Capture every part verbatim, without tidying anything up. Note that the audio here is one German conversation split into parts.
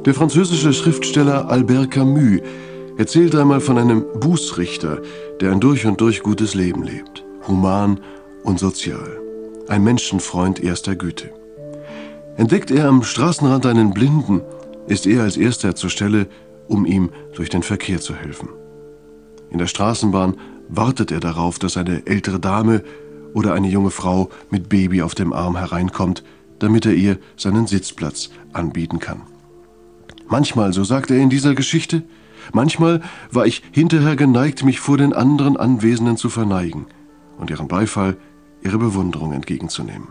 Der französische Schriftsteller Albert Camus erzählt einmal von einem Bußrichter, der ein durch und durch gutes Leben lebt, human und sozial, ein Menschenfreund erster Güte. Entdeckt er am Straßenrand einen Blinden, ist er als erster zur Stelle, um ihm durch den Verkehr zu helfen. In der Straßenbahn wartet er darauf, dass eine ältere Dame oder eine junge Frau mit Baby auf dem Arm hereinkommt, damit er ihr seinen Sitzplatz anbieten kann. Manchmal, so sagt er in dieser Geschichte, manchmal war ich hinterher geneigt, mich vor den anderen Anwesenden zu verneigen und ihren Beifall, ihre Bewunderung entgegenzunehmen.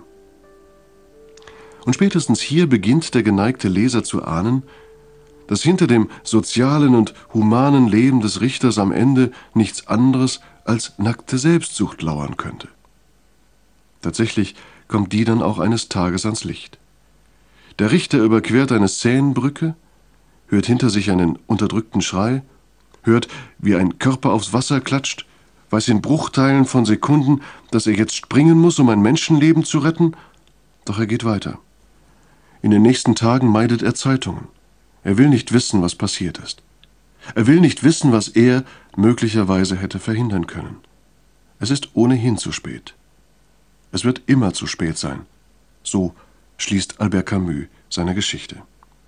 Und spätestens hier beginnt der geneigte Leser zu ahnen, dass hinter dem sozialen und humanen Leben des Richters am Ende nichts anderes als nackte Selbstsucht lauern könnte. Tatsächlich kommt die dann auch eines Tages ans Licht. Der Richter überquert eine Seinebrücke, hört hinter sich einen unterdrückten Schrei, hört, wie ein Körper aufs Wasser klatscht, weiß in Bruchteilen von Sekunden, dass er jetzt springen muss, um ein Menschenleben zu retten, doch er geht weiter. In den nächsten Tagen meidet er Zeitungen. Er will nicht wissen, was passiert ist. Er will nicht wissen, was er möglicherweise hätte verhindern können. Es ist ohnehin zu spät. Es wird immer zu spät sein. So schließt Albert Camus seine Geschichte.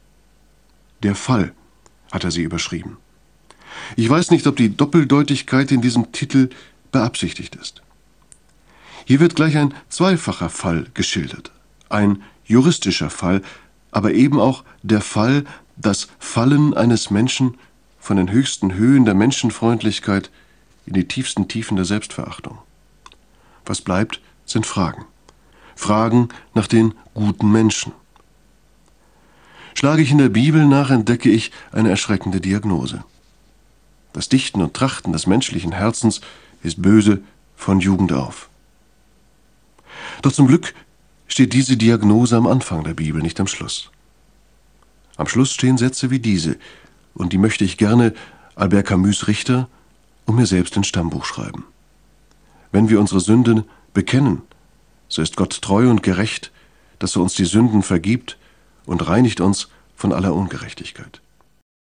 Der Fall hat er sie überschrieben. Ich weiß nicht, ob die Doppeldeutigkeit in diesem Titel beabsichtigt ist. Hier wird gleich ein zweifacher Fall geschildert. Ein juristischer Fall, aber eben auch der Fall, das Fallen eines Menschen von den höchsten Höhen der Menschenfreundlichkeit in die tiefsten Tiefen der Selbstverachtung. Was bleibt, sind Fragen. Fragen nach den guten Menschen. Schlage ich in der Bibel nach, entdecke ich eine erschreckende Diagnose. Das Dichten und Trachten des menschlichen Herzens ist böse von Jugend auf. Doch zum Glück steht diese Diagnose am Anfang der Bibel, nicht am Schluss. Am Schluss stehen Sätze wie diese, und die möchte ich gerne Albert Camus' Richter und mir selbst ins Stammbuch schreiben. Wenn wir unsere Sünden bekennen, so ist Gott treu und gerecht, dass er uns die Sünden vergibt und reinigt uns von aller Ungerechtigkeit.